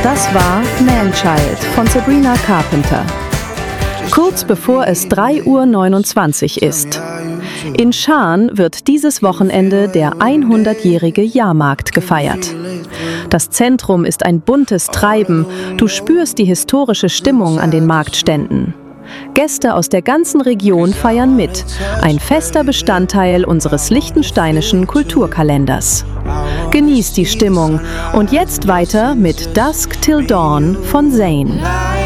Das war Man-Child von Sabrina Carpenter. Kurz bevor es 3:29 Uhr ist. In Schaan wird dieses Wochenende der 100-jährige Jahrmarkt gefeiert. Das Zentrum ist ein buntes Treiben. Du spürst die historische Stimmung an den Marktständen. Gäste aus der ganzen Region feiern mit. Ein fester Bestandteil unseres liechtensteinischen Kulturkalenders. Genießt die Stimmung und jetzt weiter mit Dusk Till Dawn von Zayn.